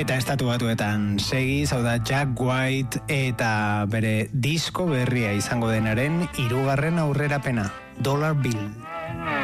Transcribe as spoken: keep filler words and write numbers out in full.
Eta estatu batuetan segi, hau da Jack White eta bere disko berria izango denaren hirugarren aurrerapena, Dollar Bill.